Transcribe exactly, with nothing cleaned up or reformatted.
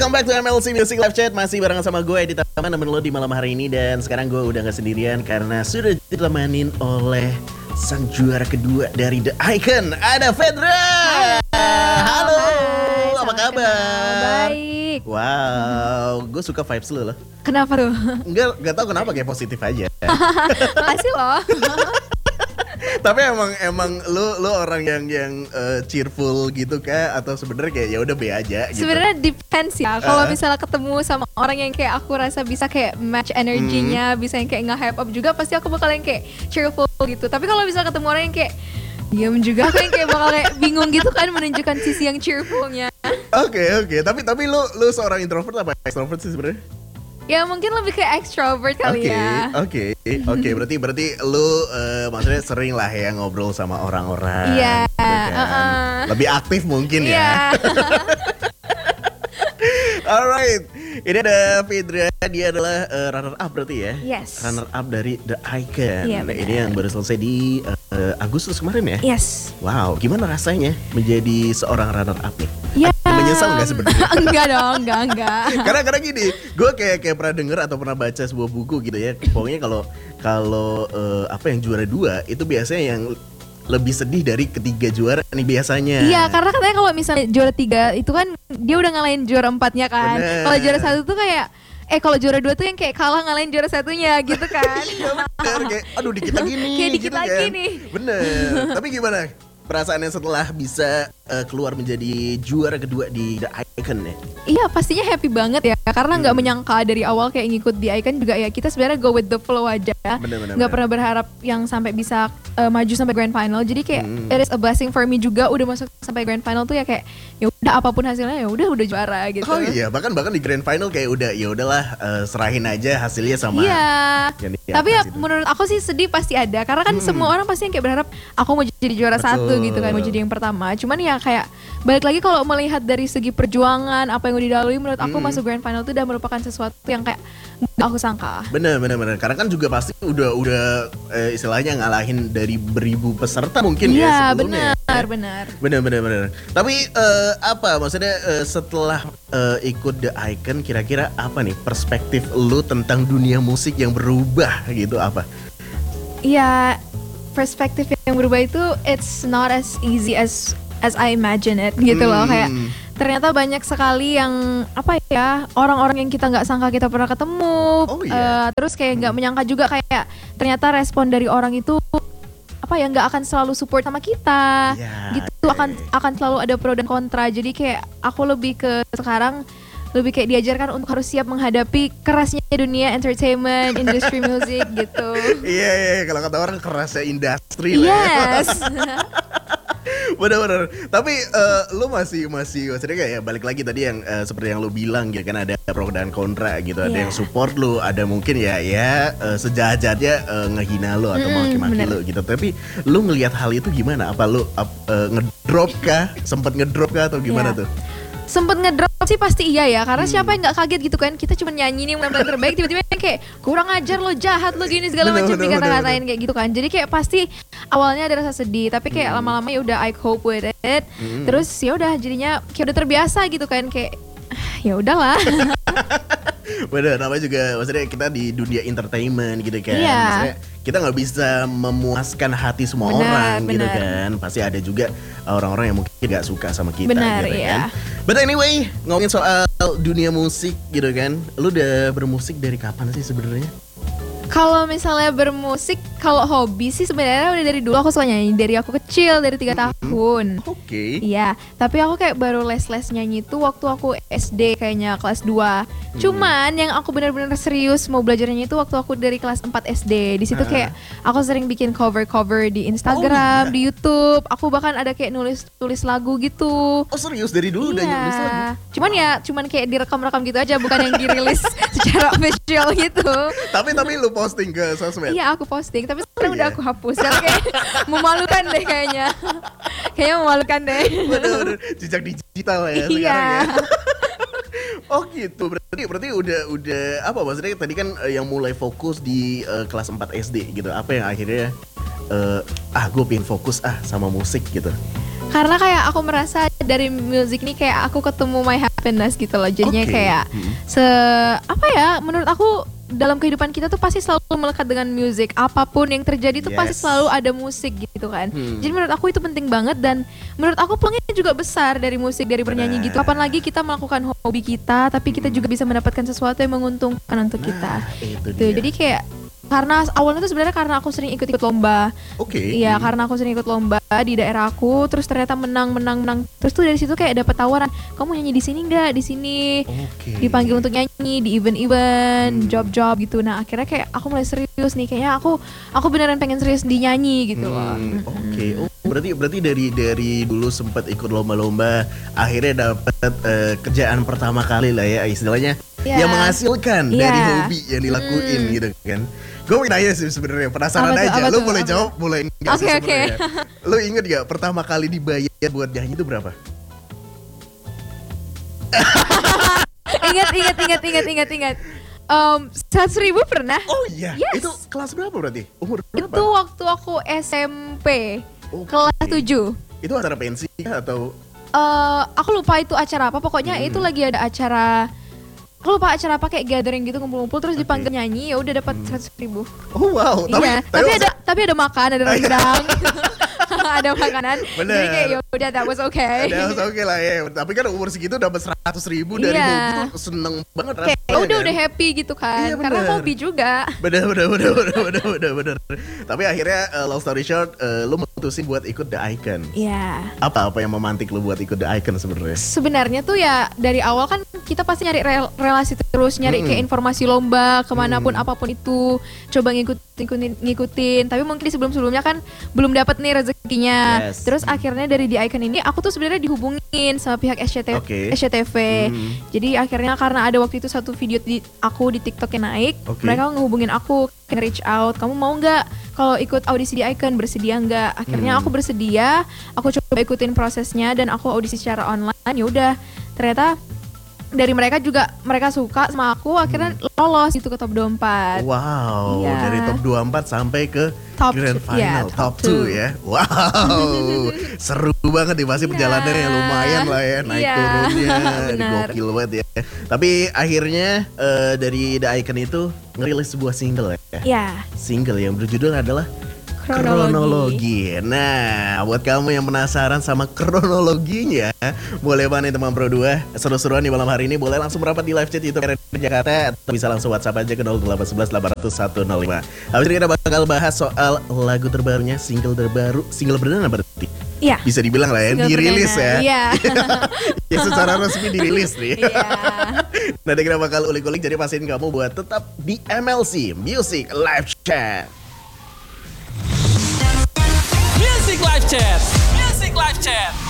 Welcome back to M L C Music Live Chat. Masih bareng sama gue Edi Taman, nemenin lo di malam hari ini. Dan sekarang gue udah gak sendirian karena sudah ditemanin oleh sang juara kedua dari The Icon. Ada Fedra. Halo, Hai, apa kabar? Baik. Wow, gue suka vibes lo loh. Kenapa tuh? Enggak, gak tau kenapa, kayak positif aja. Makasih loh. Tapi emang emang lu lu orang yang yang uh, cheerful gitu kah, atau sebenarnya kayak ya udah be aja gitu. Sebenarnya depends ya. Kalau Uh. misalnya ketemu sama orang yang kayak aku rasa bisa kayak match energinya, Hmm. bisa yang kayak nge-hype up juga, pasti aku bakal yang kayak cheerful gitu. Tapi kalau misalnya ketemu orang yang kayak diam juga, aku yang kayak bakal kayak bingung gitu kan menunjukkan sisi yang cheerfulnya. Oke oke, tapi tapi lu lu seorang introvert apa extrovert sih sebenarnya? Ya mungkin lebih kayak extrovert kali Oke, ya. oke, oke. Berarti berarti lu uh, maksudnya sering lah ya ngobrol sama orang-orang. Iya, gitu kan. uh-uh. Lebih aktif mungkin ya. Iya. Alright, ini ada Fedra. Dia adalah uh, runner up berarti ya. Yes. Runner up dari The Icon. Iya, Nah, benar. ini yang baru selesai di uh, Agustus kemarin ya. Yes. Wow, gimana rasanya menjadi seorang runner up nih? Ya. Menyesal nggak sebenarnya? Enggak dong, enggak, enggak. karena karena gini, gue kayak kayak pernah denger atau pernah baca sebuah buku gitu ya. Pokoknya kalau kalau uh, apa yang juara dua itu biasanya yang lebih sedih dari ketiga juara nih biasanya. Iya, karena katanya kalau misalnya juara tiga itu kan dia udah ngalahin juara empatnya kan. Bener. Kalau juara satu tuh kayak eh kalau juara dua tuh yang kayak kalah ngalahin juara satunya gitu kan. Iya bener, kayak aduh dikit lagi nih. Kayak dikit gitu lagi kan. nih. Bener. Tapi gimana perasaannya setelah bisa uh, keluar menjadi juara kedua di The Icon ya? Iya, pastinya happy banget ya, karena nggak Hmm. menyangka dari awal kayak ngikut di Icon juga ya. Kita sebenarnya go with the flow aja, Bener, bener, nggak bener. pernah berharap yang sampai bisa uh, maju sampai grand final. Jadi kayak Hmm. it is a blessing for me juga udah masuk sampai grand final tuh ya kayak ya udah apapun hasilnya ya udah udah juara gitu. Oh iya, bahkan bahkan di grand final kayak udah ya udahlah uh, serahin aja hasilnya sama Iya. yang di Tapi ya atas itu. menurut aku sih sedih pasti ada, karena kan Hmm. semua orang pasti yang kayak berharap aku mau jadi juara Betul. satu gitu kan, mau jadi yang pertama. Cuman ya kayak balik lagi kalau melihat dari segi perjuangan apa yang udah dilalui, menurut aku Hmm. masuk grand final itu udah merupakan sesuatu yang kayak gak aku sangka. Bener bener bener, karena kan juga pasti udah udah eh, istilahnya ngalahin dari beribu peserta mungkin ya Iya sebelumnya. benar benar. Bener bener bener. Tapi eh, apa maksudnya eh, setelah eh, ikut The Icon, kira-kira apa nih perspektif lu tentang dunia musik yang berubah gitu apa? Iya, perspektif yang berubah itu it's not as easy as as I imagine it gitu loh. Hmm. Kayak ternyata banyak sekali yang apa ya, orang-orang yang kita nggak sangka kita pernah ketemu. Oh, iya. Eh, terus kayak nggak menyangka juga kayak ternyata respon dari orang itu apa ya, nggak akan selalu support sama kita. Ya, Gitu oke. akan akan selalu ada pro dan kontra. Jadi kayak aku lebih ke sekarang lebih kayak diajarkan untuk harus siap menghadapi kerasnya dunia entertainment, industri musik gitu. Iya iya, kalau kata orang kerasnya industri lah ya. Yes. Bener-bener. Tapi eh, lu masih masih maksudnya kayak ya balik lagi tadi yang eh, seperti yang lu bilang ya kan, ada pro dan kontra gitu. Ada Iya. yang support lu, ada mungkin ya ya eh, sejahat-jahatnya eh, ngehina lu atau Mm, maki-maki bener. lu gitu. Tapi lu ngelihat hal itu gimana? Apa lu ap- eh, ngedrop kah? Sempet ngedrop kah atau gimana Iya. tuh? Sempet ngedrop sih pasti iya ya, karena Hmm. siapa yang nggak kaget gitu kan, kita cuma nyanyi nih penampilan terbaik, tiba-tiba yang kayak kurang ajar lo, jahat lo, gini segala Bener, macam bener, dikata-katain bener, kayak gitu kan. Jadi kayak pasti awalnya ada rasa sedih, tapi kayak lama-lama ya udah I cope with it. Hmm. Terus ya udah jadinya kayak udah terbiasa gitu kan, kayak "Ah, ya udahlah." Bener, namanya juga maksudnya kita di dunia entertainment gitu kan. Iya. Maksudnya kita nggak bisa memuaskan hati semua Benar, orang gitu benar. kan. Pasti ada juga orang-orang yang mungkin nggak suka sama kita Benar, gitu iya. kan. But anyway, ngomongin soal dunia musik gitu kan. Lu udah bermusik dari kapan sih sebenarnya? Kalau misalnya bermusik, kalau hobi sih sebenarnya udah dari dulu aku suka nyanyi, dari aku kecil, dari tiga tahun. Oke. Iya, tapi aku kayak baru les-les nyanyi itu waktu aku S D kayaknya kelas dua. Cuman yang aku benar-benar serius mau belajar nyanyi itu waktu aku dari kelas empat S D. Di situ Ah. kayak aku sering bikin cover-cover di Instagram, Oh, iya? di YouTube. Aku bahkan ada kayak nulis-tulis lagu gitu. Oh serius dari dulu udah Iya. nulis lagu? Cuman ya cuman kayak direkam-rekam gitu aja, bukan yang dirilis secara official gitu. Tapi tapi lu posting ke sosmed? Iya, aku posting, tapi sekarang iya? udah aku hapus karena kayak memalukan deh kayaknya. Kayaknya memalukan deh. Bener-bener jejak digital ya sekarang Iya. ya. Oh gitu, berarti berarti udah udah apa maksudnya tadi kan eh, yang mulai fokus di eh, kelas empat S D gitu. Apa yang akhirnya eh, ah gue pengen fokus ah sama musik gitu. Karena kayak aku merasa dari musik nih kayak aku ketemu my happiness gitu loh. Jadinya Oke. kayak Hmm. se apa ya? Menurut aku dalam kehidupan kita tuh pasti selalu melekat dengan musik. Apapun yang terjadi tuh pasti Yes. selalu ada musik gitu kan. Hmm. Jadi menurut aku itu penting banget dan menurut aku peluangnya juga besar dari musik, dari bernyanyi gitu. Kapan lagi kita melakukan hobi kita, tapi kita juga bisa mendapatkan sesuatu yang menguntungkan untuk kita. Nah, itu Tuh, dia. jadi kayak karena awalnya tuh sebenarnya karena aku sering ikut-ikut lomba. Oke. Iya, Hmm. karena aku sering ikut lomba di daerah aku, terus ternyata menang, menang, menang. Terus tuh dari situ kayak dapat tawaran, kamu nyanyi di sini nggak? Di sini. Oke. Dipanggil untuk nyanyi di event-event, Hmm. job-job gitu. Nah, akhirnya kayak aku mulai serius nih, kayaknya aku aku beneran pengen serius di nyanyi gitu loh. Hmm, Mm-mm. Oke, oh, berarti berarti dari dari dulu sempat ikut lomba-lomba, akhirnya dapat eh, kerjaan pertama kali lah ya istilahnya, Iya. yang menghasilkan Iya. dari hobi yang dilakuin Hmm. gitu kan. Gue mau nanya sih sebenarnya, penasaran Apa tuh, aja. apa Lu tuh, boleh apa jawab, boleh enggak sih Oke, oke. sebenarnya. Lu inget gak pertama kali dibayar buat nyanyi itu berapa? Ingat, ingat, ingat, ingat, ingat, ingat. Um, seratus ribu pernah? Oh iya, Yes. itu kelas berapa berarti? Umur berapa? Itu waktu aku S M P Oke. kelas tujuh. Itu antara pensi atau Eh, aku lupa itu acara apa. Pokoknya Hmm. itu lagi ada acara. Aku lupa acara apa kayak gathering gitu ngumpul-ngumpul terus Oke. dipanggil nyanyi ya udah dapat seratus ribu. oh wow, tapi Iya. Tapi ada tapi ada makan, ada rendang, ada makanan. Bener. Jadi kayak ya udah that was okay. ada oke lah ya. Tapi kan umur segitu dapat seratus ribu dari Iya. hobi tuh seneng banget Kayak rasanya, ya udah kan? udah happy gitu kan. Iya, Karena bener. hobi juga. Bener bener bener bener bener bener bener. Tapi akhirnya uh, long story short, uh, lu mutusin buat ikut The Icon. Iya. Apa apa yang memantik lu buat ikut The Icon sebenarnya? Sebenarnya tuh ya dari awal kan kita pasti nyari rel- relasi terus, nyari Mm-mm. kayak informasi lomba kemanapun Mm. apapun itu, coba ngikutin ngikutin, ngikutin. Tapi mungkin di sebelum-sebelumnya kan belum dapat nih rezekinya. Yes. Terus akhirnya dari The Icon ini aku tuh sebenarnya dihubungin sama pihak S C T V, Oke. S C T V. Mm. Jadi akhirnya karena ada waktu itu satu video di aku di TikTok yang naik, Oke. mereka ngehubungin aku, kayak reach out, kamu mau nggak kalau ikut audisi The Icon, bersedia nggak? Akhirnya Hmm. aku bersedia, aku coba ikutin prosesnya dan aku audisi secara online. Ya udah, ternyata dari mereka juga mereka suka sama aku, akhirnya lolos gitu ke top dua puluh empat. Wow, Iya. dari top dua puluh empat sampai ke Top grand two, final, iya, top top two two. ya. Wow, seru banget nih, pasti Iya. perjalanannya lumayan lah ya, naik Iya, turunnya, benar. gokil banget ya. Tapi akhirnya eh, dari The Icon itu ngerilis sebuah single ya. Ya, Single yang berjudul adalah Kronologi. Kronologi. Nah, buat kamu yang penasaran sama kronologinya, boleh banget nih teman Pro dua seru-seruan di malam hari ini, boleh langsung merapat di live chat YouTube R R D Jakarta atau bisa langsung WhatsApp aja ke nol delapan satu satu delapan nol nol satu nol lima. Habis ini kita bakal bahas soal lagu terbarunya, single terbaru, single perdana berarti. iya. Bisa dibilang lah ya, Single dirilis perdana, ya. Iya. Ya secara resmi dirilis nih. Iya. Nanti kita bakal ulik-ulik, jadi pastiin kamu buat tetap di M L C Music Live Chat. Music Live Chat. Music Live Chat.